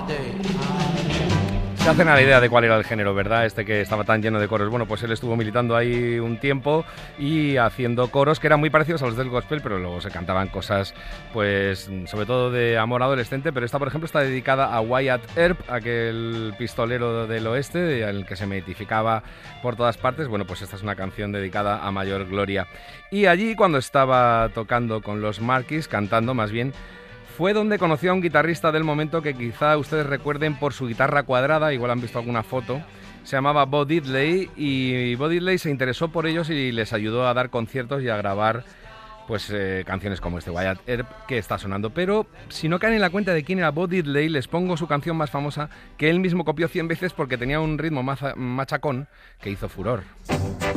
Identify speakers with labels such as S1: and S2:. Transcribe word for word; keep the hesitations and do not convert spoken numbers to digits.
S1: Se hacen a la idea de cuál era el género, ¿verdad? Este que estaba tan lleno de coros. Bueno, pues él estuvo militando ahí un tiempo y haciendo coros que eran muy parecidos a los del gospel, pero luego se cantaban cosas, pues, sobre todo de amor adolescente. Pero esta, por ejemplo, está dedicada a Wyatt Earp, aquel pistolero del oeste, al que se mitificaba por todas partes. Bueno, pues esta es una canción dedicada a mayor gloria. Y allí, cuando estaba tocando con los Marquis, cantando más bien, fue donde conoció a un guitarrista del momento que quizá ustedes recuerden por su guitarra cuadrada, igual han visto alguna foto. Se llamaba Bo Diddley y Bo Diddley se interesó por ellos y les ayudó a dar conciertos y a grabar pues eh, canciones como este Wyatt Earp que está sonando. Pero si no caen en la cuenta de quién era Bo Diddley, les pongo su canción más famosa que él mismo copió cien veces porque tenía un ritmo maza- machacón que hizo furor.